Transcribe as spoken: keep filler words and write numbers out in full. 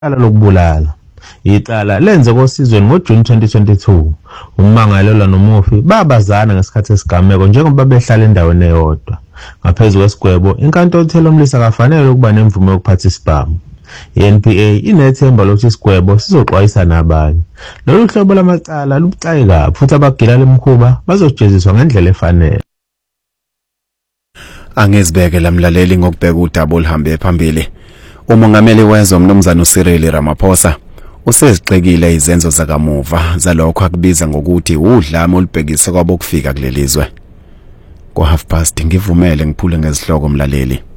icala lokubulala. Icala lenze kosizweni ngoJuni twenty twenty-two. Ummangalelwa nomufi babazana ngesikhathi esigameko njengoba behlala endaweni eyodwa. Ngaphezu kwesigwebo, inkantolo ithe lo mlisa akafanele ukuba nemvume yokuphatha isibhamu. I-N P A inethemba lokuthi isigwebo sizoxwayisa nabanye. Lolu hlobo lamacala lubucayi kabi futhi abagila lemkhuba bazojeziswa ngendlela efanele. Angizibeke lamlaleli ngokubheka udaba oluhambe phambili. Umongameli wezwe uMnumzana uCyril Ramaphosa usezixekile izenzo zakamuva zalokho akubiza ngokuthi udlame olubhekiswe kwabokufika kulelizwe. Ko half past ngivumele ngiphule ngezihloko mlaleli.